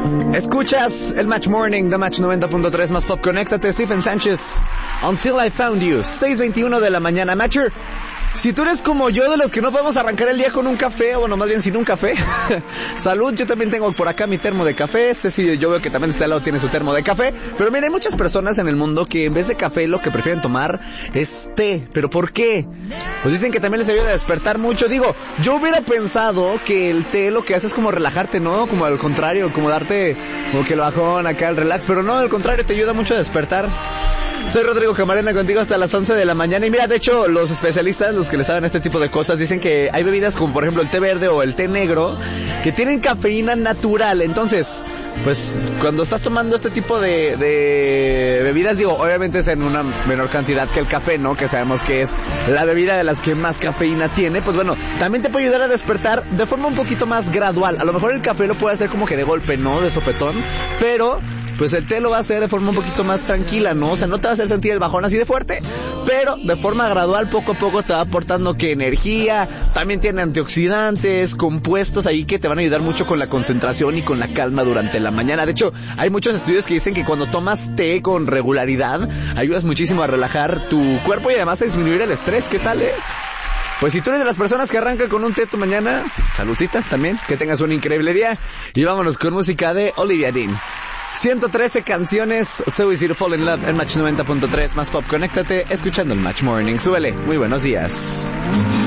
Escuchas el Match Morning de Match 90.3 más Pop. Conéctate, Stephen Sánchez. Until I Found You, 6:21 de la mañana. Matcher, si tú eres como yo, de los que no podemos arrancar el día con un café, o bueno, más bien sin un café, salud. Yo también tengo por acá mi termo de café. Ceci, yo veo que también de este lado tiene su termo de café. Pero mira, hay muchas personas en el mundo que en vez de café lo que prefieren tomar es té. ¿Pero por qué? Pues dicen que también les ayuda a despertar mucho. Digo, yo hubiera pensado que el té lo que hace es como relajarte, ¿no? Como al contrario, como darte como que el bajón acá, el relax. Pero no, al contrario, te ayuda mucho a despertar. Soy Rodrigo Camarena, contigo hasta las 11 de la mañana. Y mira, de hecho, los especialistas, los que le saben este tipo de cosas, dicen que hay bebidas como por ejemplo el té verde o el té negro que tienen cafeína natural. Entonces, pues cuando estás tomando este tipo de bebidas, digo, obviamente es en una menor cantidad que el café, ¿no? Que sabemos que es la bebida de las que más cafeína tiene. Pues bueno, también te puede ayudar a despertar de forma un poquito más gradual. A lo mejor el café lo puede hacer como que de golpe, ¿no? De sopetón. Pero pues el té lo va a hacer de forma un poquito más tranquila, ¿no? O sea, no te va a hacer sentir el bajón así de fuerte, pero de forma gradual, poco a poco te va aportando que energía. También tiene antioxidantes, compuestos ahí que te van a ayudar mucho con la concentración y con la calma durante la mañana. De hecho, hay muchos estudios que dicen que cuando tomas té con regularidad, ayudas muchísimo a relajar tu cuerpo y además a disminuir el estrés. ¿Qué tal, Pues si tú eres de las personas que arrancan con un té tu mañana, saludcita también, que tengas un increíble día. Y vámonos con música de Olivia Dean. 113 canciones, So Easy to Fall in Love en Match 90.3 más Pop. Conéctate escuchando el Match Morning. Súbele, muy buenos días.